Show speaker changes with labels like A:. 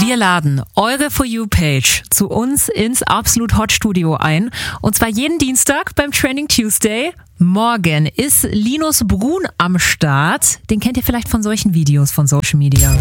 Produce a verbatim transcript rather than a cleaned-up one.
A: Wir laden eure For You-Page zu uns ins Absolut Hot Studio ein. Und zwar jeden Dienstag beim Trending Tuesday. Morgen ist Linus Brun am Start. Den kennt ihr vielleicht von solchen Videos von Social Media.